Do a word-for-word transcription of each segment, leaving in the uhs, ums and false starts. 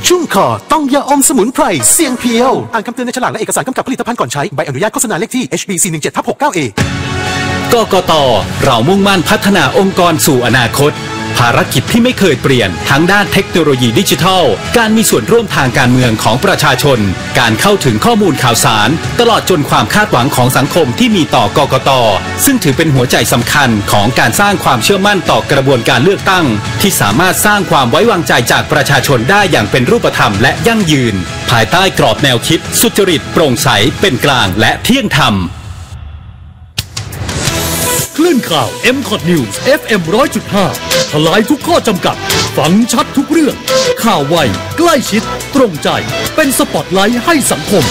ชุ่มคอต้องยาอมสมุนไพรเสียงเพียวอ่านคำเตือนในฉลากและเอกสารกำกับผลิตภัณฑ์ก่อนใช้ใบอนุญาตโฆษณาเลขที่ เอช บี ซี หนึ่งเจ็ดทับหกเก้าเอกกต.เรามุ่งมั่นพัฒนาองค์กรสู่อนาคตภารกิจที่ไม่เคยเปลี่ยนทั้งด้านเทคโนโลยีดิจิทัลการมีส่วนร่วมทางการเมืองของประชาชนการเข้าถึงข้อมูลข่าวสารตลอดจนความคาดหวังของสังคมที่มีต่อกกต.ซึ่งถือเป็นหัวใจสำคัญของการสร้างความเชื่อมั่นต่อกระบวนการเลือกตั้งที่สามารถสร้างความไว้วางใจจากประชาชนได้อย่างเป็นรูปธรรมและยั่งยืนภายใต้กรอบแนวคิดสุจริตโปร่งใสเป็นกลางและเที่ยงธรรมคลื่นข่าว เอ็ม คอท News เอฟ เอ็ม หนึ่งร้อยจุดห้า ทลายทุกข้อจำกัดฟังชัดทุกเรื่องข่าวไวใกล้ชิดตรงใจเป็นสปอตไลท์ให้สังคม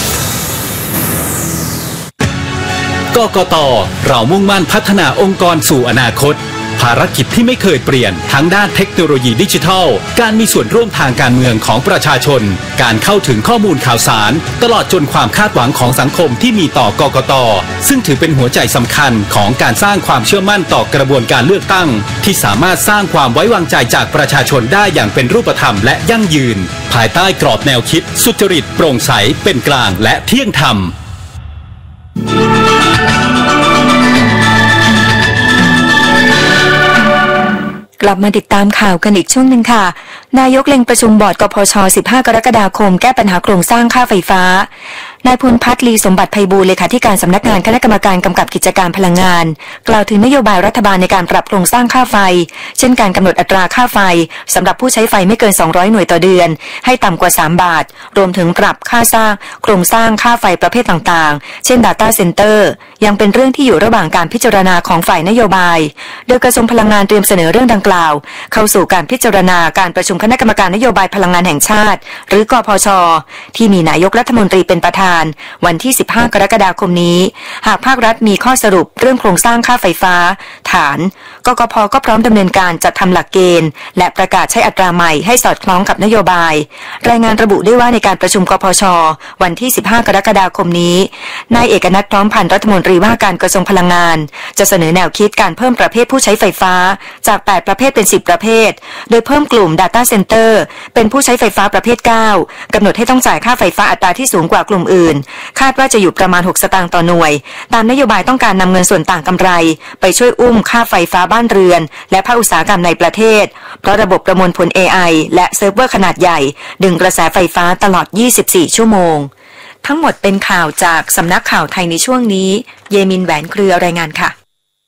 กกต.เรามุ่งมั่นพัฒนาองค์กรสู่อนาคตภารกิจที่ไม่เคยเปลี่ยนทั้งด้านเทคโนโลยีดิจิทัลการมีส่วนร่วมทางการเมืองของประชาชนการเข้าถึงข้อมูลข่าวสารตลอดจนความคาดหวังของสังคมที่มีต่อกกต.ซึ่งถือเป็นหัวใจสำคัญของการสร้างความเชื่อมั่นต่อกระบวนการเลือกตั้งที่สามารถสร้างความไว้วางใจจากประชาชนได้อย่างเป็นรูปธรรมและยั่งยืนภายใต้กรอบแนวคิดสุจริตโปร่งใสเป็นกลางและเที่ยงธรรมกลับมาติดตามข่าวกันอีกช่วงหนึ่งค่ะนายกเล็งประชุมบอร์ดกพชสิบห้ากรกฎาคมแก้ปัญหาโครงสร้างค่าไฟฟ้านายพลพัฒน์ลีสมบัติไพบูลย์เลขาธิการสำนักงานคณะกรรมการกำกับกิจการพลังงานกล่าวถึงนโยบายรัฐบาลในการปรับโครงสร้างค่าไฟเช่นการกำหนดอัตราค่าไฟสำหรับผู้ใช้ไฟไม่เกินสองร้อยหน่วยต่อเดือนให้ต่ำกว่าสามบาทรวมถึงปรับค่าสร้างโครงสร้างค่าไฟประเภทต่างๆเช่น Data Center ยังเป็นเรื่องที่อยู่ระหว่างการพิจารณาของฝ่ายนโยบายโดยกระทรวงพลังงานเตรียมเสนอเรื่องดังกล่าวเข้าสู่การพิจารณาการประชุมคณะกรรมการนโยบายพลังงานแห่งชาติหรือกพชที่มีนายกรัฐมนตรีเป็นประธานวันที่สิบห้ากรกฎาคมนี้หากภาครัฐมีข้อสรุปเรื่องโครงสร้างค่าไฟฟ้าฐานกกพ.ก็พร้อมดำเนินการจัดทำหลักเกณฑ์และประกาศใช้อัตราใหม่ให้สอดคล้องกับนโยบายรายงานระบุได้ว่าในการประชุมกพช.วันที่สิบห้ากรกฎาคมนี้นายเอกนัทพร้อมพันธ์รัฐมนตรีว่าการกระทรวงพลังงานจะเสนอแนวคิดการเพิ่มประเภทผู้ใช้ไฟฟ้าจากแปดประเภทเป็นสิบประเภทโดยเพิ่มกลุ่ม Data Center เป็นผู้ใช้ไฟฟ้าประเภทเก้ากำหนดให้ต้องจ่ายค่าไฟฟ้าอัตราที่สูงกว่ากลุ่มอื่นคาดว่าจะอยู่ประมาณหกสตางค์ต่อหน่วยตามนโยบายต้องการนำเงินส่วนต่างกำไรไปช่วยอุ้มค่าไฟฟ้าบ้านเรือนและภาคอุตสาหกรรมในประเทศเพราะระบบประมวลผล เอ ไอ และเซิร์ฟเวอร์ขนาดใหญ่ดึงกระแสไฟฟ้าตลอดยี่สิบสี่ชั่วโมงทั้งหมดเป็นข่าวจากสำนักข่าวไทยในช่วงนี้เยมินแหวนเครือรายงานค่ะ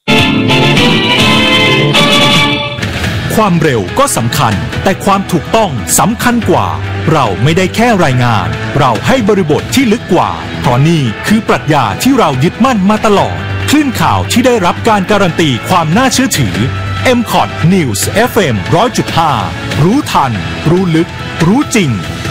ความเร็วก็สำคัญแต่ความถูกต้องสำคัญกว่าเราไม่ได้แค่รายงานเราให้บริบทที่ลึกกว่าเพราะนี่คือปรัชญาที่เรายึดมั่นมาตลอดคลื่นข่าวที่ได้รับการการันตีความน่าเชื่อถือ เอ็ม คอท News เอฟ เอ็ม หนึ่งร้อยจุดห้า รู้ทันรู้ลึกรู้จริง